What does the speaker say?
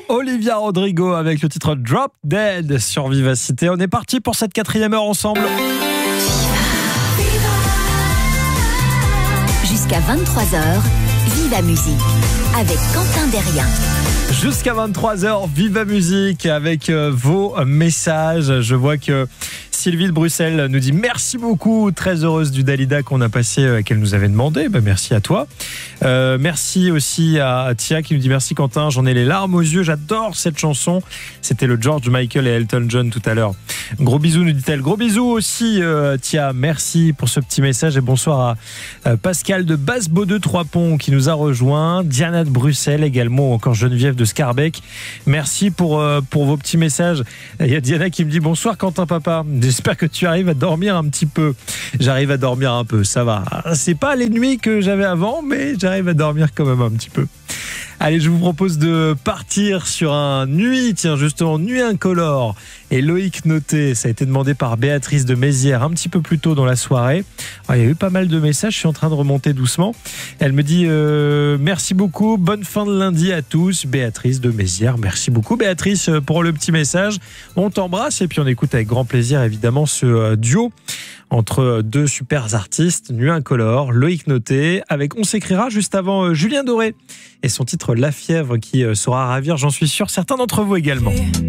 Olivia Rodrigo avec le titre Drop Dead sur Vivacité. On est parti pour cette 4e heure ensemble. Jusqu'à 23h, Viva Musique avec Quentin Derrien. Jusqu'à 23h, Viva Musique avec vos messages. Je vois que Sylvie de Bruxelles nous dit merci beaucoup, très heureuse du Dalida qu'on a passé, qu'elle nous avait demandé. Merci à toi. Merci aussi à Tia qui nous dit merci Quentin, j'en ai les larmes aux yeux, j'adore cette chanson. C'était le George Michael et Elton John tout à l'heure. Gros bisous nous dit-elle. Gros bisous aussi Tia, merci pour ce petit message et bonsoir à Pascal de Basse-Baudeux 3-Ponts qui nous a rejoint. Diana de Bruxelles également, encore Geneviève de Scarbeck. Merci pour vos petits messages. Il y a Diana qui me dit bonsoir Quentin papa. J'espère que tu arrives à dormir un petit peu. J'arrive à dormir un peu, ça va. C'est pas les nuits que j'avais avant, mais j'arrive à dormir quand même un petit peu. Allez, je vous propose de partir sur un Nuit, tiens justement, Nuit incolore. Et Loïc Noté, ça a été demandé par Béatrice de Mézières un petit peu plus tôt dans la soirée. Alors, il y a eu pas mal de messages, je suis en train de remonter doucement. Elle me dit merci beaucoup, bonne fin de lundi à tous. Béatrice de Mézières, merci beaucoup Béatrice pour le petit message. On t'embrasse et puis on écoute avec grand plaisir évidemment ce duo entre deux super artistes, Nuit incolore, Loïc Noté, avec On s'écrira juste avant Julien Doré et son titre La Fièvre qui saura ravir, j'en suis sûr, certains d'entre vous également.